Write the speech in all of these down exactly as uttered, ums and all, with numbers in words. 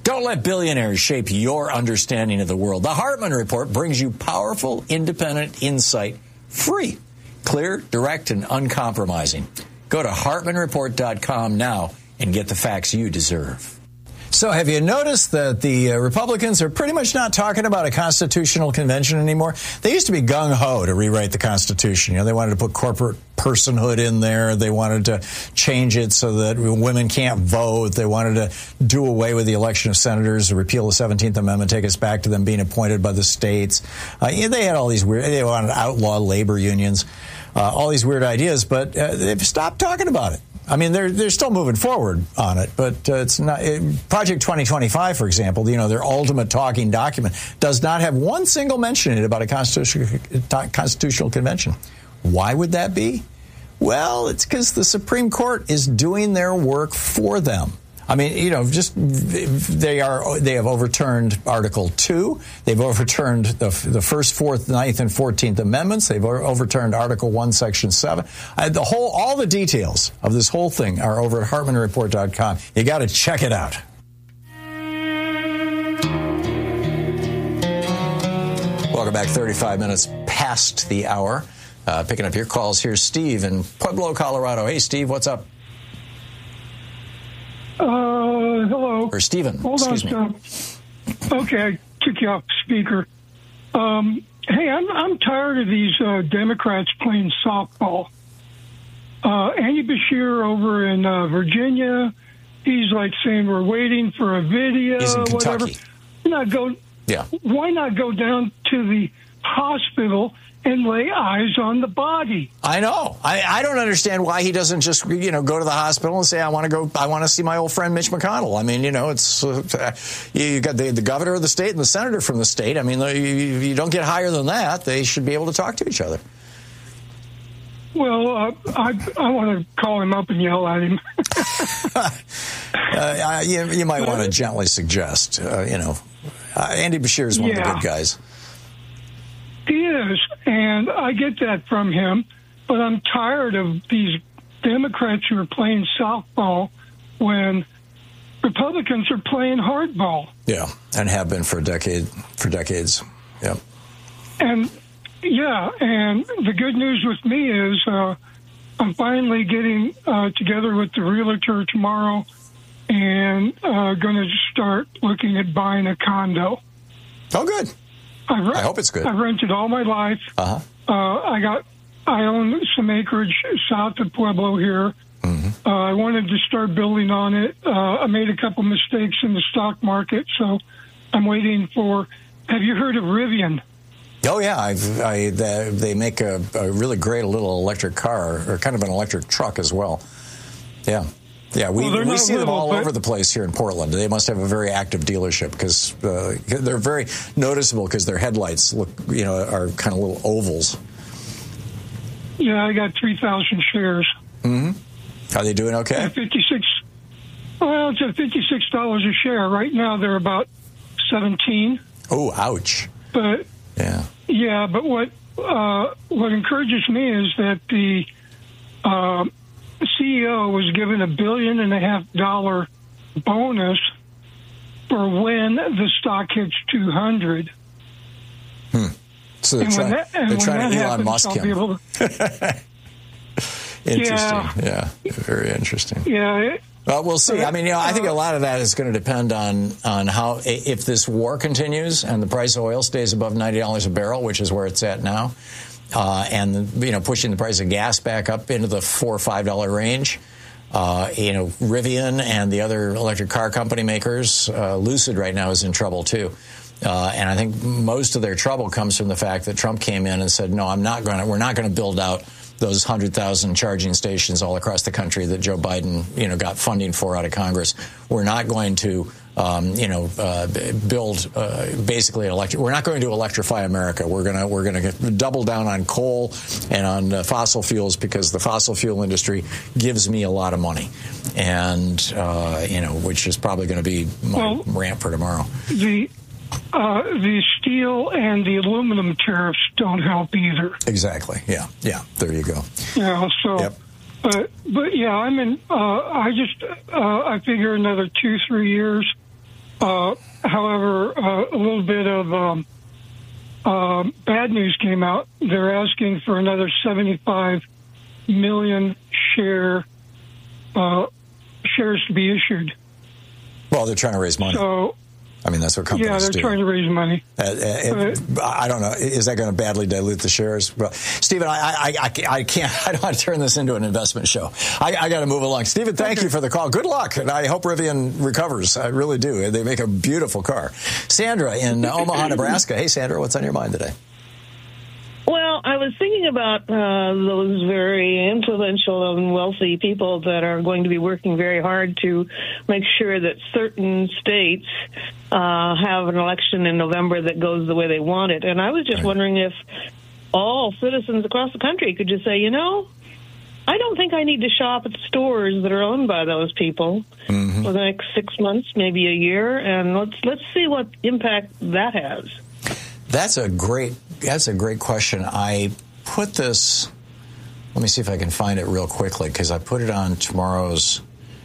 Don't let billionaires shape your understanding of the world. The Hartman Report brings you powerful, independent insight, free, clear, direct, and uncompromising. Go to Hartman Report dot com now and get the facts you deserve. So have you noticed that the uh, Republicans are pretty much not talking about a constitutional convention anymore? They used to be gung-ho to rewrite the Constitution. You know, they wanted to put corporate personhood in there. They wanted to change it so that women can't vote. They wanted to do away with the election of senators, repeal the seventeenth Amendment, take us back to them being appointed by the states. Uh, yeah, they had all these weird, they wanted to outlaw labor unions, uh, all these weird ideas, but uh, they've stopped talking about it. I mean, they're they're still moving forward on it, but uh, it's not. It, Project twenty twenty-five, for example, you know, their ultimate talking document does not have one single mention in it about a constitutional constitutional convention. Why would that be? Well, it's because the Supreme Court is doing their work for them. I mean, you know, just they are they have overturned Article two. They've overturned the the first, fourth, ninth, and fourteenth Amendments. They've overturned Article one, Section seven. I, the whole, all the details of this whole thing are over at Hartman Report dot com. You got to check it out. Welcome back. thirty-five minutes past the hour. Uh, picking up your calls. Here's Steve in Pueblo, Colorado. Hey, Steve, what's up? Uh, hello. Or Stephen, Hold excuse on, me. Tom. Okay, I took you off speaker. Um, hey, I'm I'm tired of these uh, Democrats playing softball. Uh, Andy Beshear over in uh, Virginia, he's like saying we're waiting for a video, He's in whatever. Kentucky. Why not go? Yeah. Why not go down to the hospital and lay eyes on the body? I know. I, I don't understand why he doesn't just, you know, go to the hospital and say, I want to go, I want to see my old friend Mitch McConnell. I mean, you know, it's, uh, you got the, the governor of the state and the senator from the state. I mean, you, you don't get higher than that. They should be able to talk to each other. Well, uh, I I want to call him up and yell at him. uh, you, you might want to gently suggest, uh, you know, uh, Andy Beshear is one yeah. of the good guys. He is, and I get that from him, but I'm tired of these Democrats who are playing softball when Republicans are playing hardball. Yeah, and have been for a decade, for decades. Yeah. And, yeah, and the good news with me is uh, I'm finally getting uh, together with the realtor tomorrow and uh, going to start looking at buying a condo. Oh, good. I, re- I hope it's good. I rented all my life. Uh-huh. Uh, I got, I own some acreage south of Pueblo here. Mm-hmm. Uh, I wanted to start building on it. Uh, I made a couple mistakes in the stock market, so I'm waiting for. Have you heard of Rivian? Oh yeah, I've, I they, they make a, a really great little electric car, or kind of an electric truck as well. Yeah. Yeah, we, well, we see little, them all but... over the place here in Portland. They must have a very active dealership because uh, they're very noticeable because their headlights look, you know, are kind of little ovals. Yeah, I got three thousand shares. Mm-hmm. Are they doing okay? At fifty-six. Well, it's at fifty-six dollars a share. Right now, they're about seventeen. Oh, ouch. But yeah, yeah. But what uh, what encourages me is that the uh, C E O was given a billion and a half dollar bonus for when the stock hits two hundred. Hmm. So they're, try- that, they're trying to Elon happens, Musk I'll him. To... Interesting. Yeah. yeah, very interesting. Yeah. It, well, we'll see. I mean, you know, I think a lot of that is going to depend on on how if this war continues and the price of oil stays above ninety dollars a barrel, which is where it's at now. Uh, and, you know, pushing the price of gas back up into the four or five dollar range. Uh, you know, Rivian and the other electric car company makers, uh, Lucid right now is in trouble, too. Uh, and I think most of their trouble comes from the fact that Trump came in and said, no, I'm not going to, we're not going to build out those one hundred thousand charging stations all across the country that Joe Biden, you know, got funding for out of Congress. We're not going to, um, you know, uh, build uh, basically an electric. We're not going to electrify America. We're gonna we're gonna double down on coal and on uh, fossil fuels because the fossil fuel industry gives me a lot of money, and uh, you know, which is probably going to be my well, rant for tomorrow. The Uh, the steel and the aluminum tariffs don't help either. Exactly. Yeah. Yeah. There you go. Yeah. So, yep. but but yeah, I mean, uh, I just uh, I figure another two three years, Uh, however, uh, a little bit of um, uh, bad news came out. They're asking for another seventy-five million share uh, shares to be issued. Well, they're trying to raise money. So, I mean, that's what companies do. Yeah, they're do. trying to raise money. Uh, uh, I don't know. Is that going to badly dilute the shares? Well, Stephen, I, I, I, I can't. I don't want to turn this into an investment show. I, I got to move along. Stephen, thank okay. you for the call. Good luck, and I hope Rivian recovers. I really do. They make a beautiful car. Sandra in Omaha, Nebraska. Hey, Sandra, what's on your mind today? Well, I was thinking about uh, those very influential and wealthy people that are going to be working very hard to make sure that certain states uh, have an election in November that goes the way they want it. And I was just right. wondering if all citizens across the country could just say, you know, I don't think I need to shop at the stores that are owned by those people mm-hmm. for the next six months, maybe a year, and let's let's see what impact that has. That's a great that's a great question. I put this, let me see if I can find it real quickly, because I put it on tomorrow's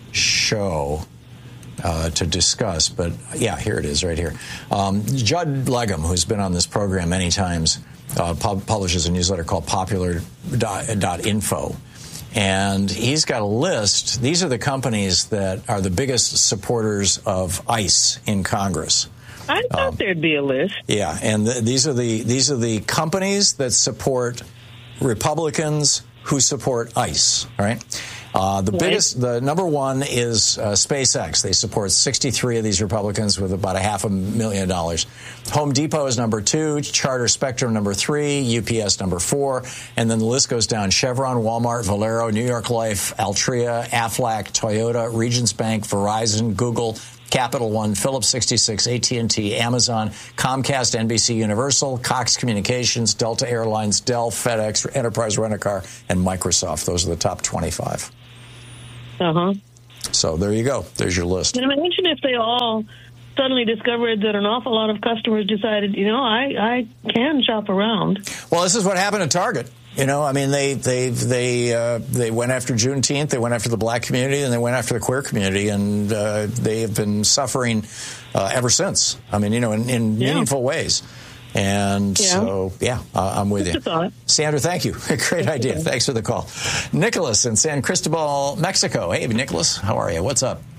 show uh, to discuss. But, yeah, here it is right here. Um, Judd Legum, who's been on this program many times, uh, pub- publishes a newsletter called popular dot info. And he's got a list. These are the companies that are the biggest supporters of ICE in Congress. I thought um, there'd be a list. Yeah, and th- these are the these are the companies that support Republicans who support ICE. All right. Uh, the right. biggest, the number one is uh, SpaceX. They support sixty-three of these Republicans with about a half a million dollars. Home Depot is number two, Charter Spectrum number three, U P S number four, and then the list goes down. Chevron, Walmart, Valero, New York Life, Altria, Aflac, Toyota, Regions Bank, Verizon, Google, Capital One, Phillips sixty-six, A T and T, Amazon, Comcast, N B C Universal, Cox Communications, Delta Airlines, Dell, FedEx, Enterprise Rent-A-Car, and Microsoft. Those are the top twenty-five. Uh-huh. So there you go. There's your list. And imagine if they all suddenly discovered that an awful lot of customers decided, you know, I, I can shop around. Well, this is what happened at Target. You know, I mean, they they they uh, they went after Juneteenth, they went after the black community, and they went after the queer community, and uh, they have been suffering uh, ever since. I mean, you know, in, in yeah. meaningful ways. And yeah. so, yeah, uh, I'm with Just you. Sandra, thank you. Great idea. Thanks for the call. Nicholas in San Cristobal, Mexico. Hey, Nicholas, how are you? What's up?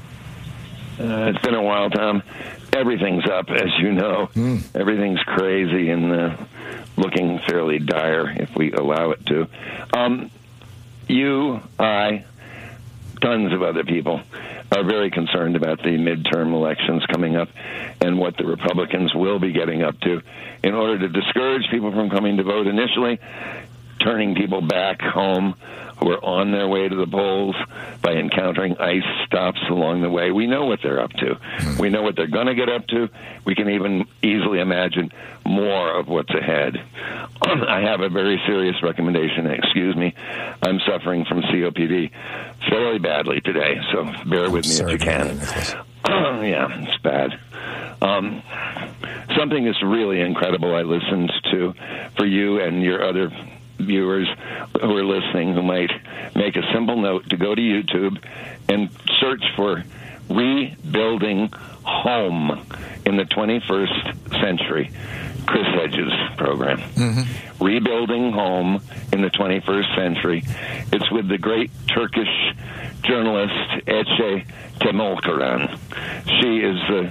Uh, it's been a while, Tom. Everything's up, as you know. Mm. Everything's crazy and uh, looking fairly dire, if we allow it to. Um, you, I, tons of other people are very concerned about the midterm elections coming up and what the Republicans will be getting up to in order to discourage people from coming to vote initially, turning people back home who are on their way to the polls by encountering ICE stops along the way. We know what they're up to. We know what they're going to get up to. We can even easily imagine more of what's ahead. I have a very serious recommendation. Excuse me. I'm suffering from C O P D fairly badly today, so bear with me if you can. Yeah, it's bad. Um, something that's really incredible I listened to for you and your other viewers who are listening who might make a simple note to go to YouTube and search for Rebuilding Home in the twenty-first Century, Chris Hedges' program. Mm-hmm. Rebuilding Home in the twenty-first Century. It's with the great Turkish journalist Ece Temulkaran. She is the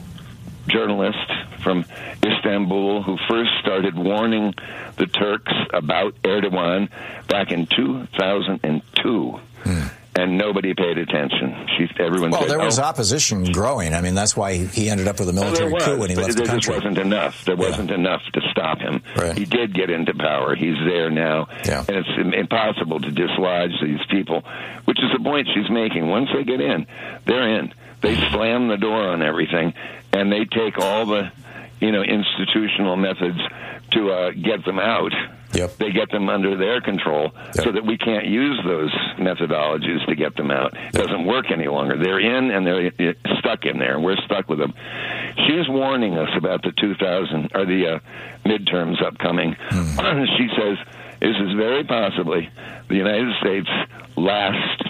journalist from Istanbul who first started warning the Turks about Erdogan back in two thousand two. Mm. And nobody paid attention. She, everyone well, said, there was oh. opposition growing. I mean, that's why he ended up with a military well, coup when he left the country. There just wasn't enough. There wasn't yeah. enough to stop him. Right. He did get into power. He's there now. Yeah. And it's impossible to dislodge these people, which is the point she's making. Once they get in, they're in. They slam the door on everything, and they take all the, you know, institutional methods to uh, get them out. Yep. They get them under their control yep. so that we can't use those methodologies to get them out. It yep. doesn't work any longer. They're in, and they're stuck in there. We're stuck with them. She's warning us about the two thousand or the uh, midterms upcoming. Hmm. She says this is very possibly the United States' last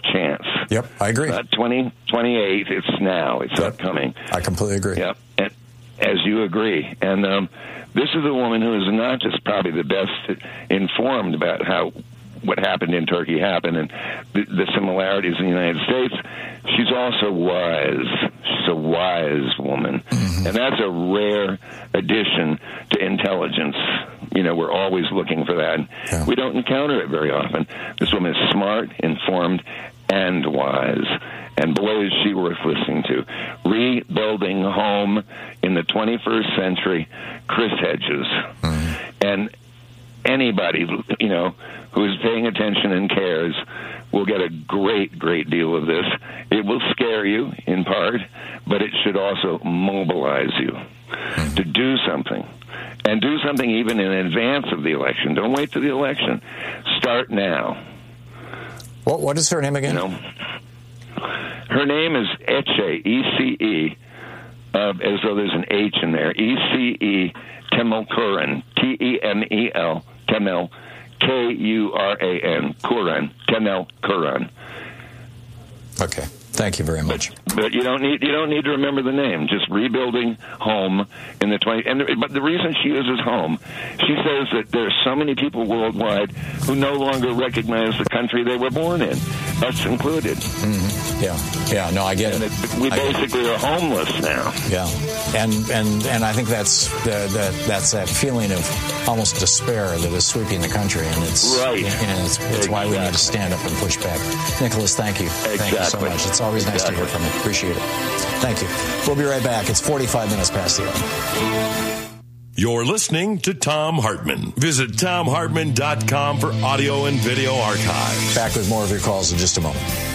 chance. Yep, I agree. Not twenty twenty-eight, it's now. It's Yep. upcoming. I completely agree. Yep, and, as you agree. And um, this is a woman who is not just probably the best informed about how what happened in Turkey happened and the, the similarities in the United States. She's also wise. She's a wise woman. Mm-hmm. And that's a rare addition to intelligence. You know, we're always looking for that. Yeah. We don't encounter it very often. This woman is smart, informed, and wise. And boy, is she worth listening to. Rebuilding Home in the twenty-first Century, Chris Hedges. Mm-hmm. And anybody, you know, who is paying attention and cares will get a great, great deal of this. It will scare you, in part, but it should also mobilize you mm-hmm. to do something. And do something even in advance of the election. Don't wait for the election. Start now. What, what is her name again? You know, her name is Ece, E C E, uh, as though there's an H in there. E C E Temel-Kuran, T E M E L, Temel, K U R A N, Kuran, Temel-Kuran. Okay. Thank you very much. But, but you don't need you don't need to remember the name. Just Rebuilding Home in the twenty. And the, but the reason she uses home, she says that there are so many people worldwide who no longer recognize the country they were born in, us included. Mm-hmm. Yeah, yeah. No, I get and it. it. We I basically are homeless now. Yeah, and and and I think that's the, the, that's that feeling of almost despair that is sweeping the country, and it's right. You know, it's, it's exactly. why we need to stand up and push back. Nicholas, thank you. Exactly. Thank you so much. It's always nice exactly. to hear from you. Appreciate it. Thank you. We'll be right back. It's forty-five minutes past the hour. You're listening to Thom Hartmann. Visit Thom Hartmann dot com for audio and video archives. Back with more of your calls in just a moment.